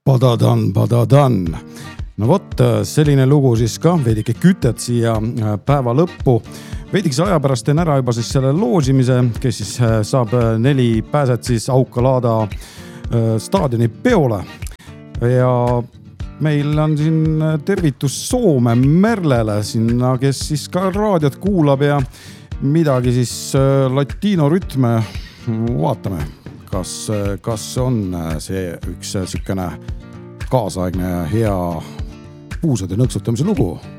Padadan. No vot, selline lugu siis ka, veidike kütet siia päeva lõppu. Veidikese aja pärast teen ära juba siis selle loosimise, kes siis saab 4 pääset siis Aukalada staadioni peole. Ja meil on siin tervitus Soome Merlele sinna, kes siis ka raadiot kuulab ja midagi siis latino rütme vaatame. Kas on see üks sükene kaasaegne ja hea puusade nõksutamise lugu?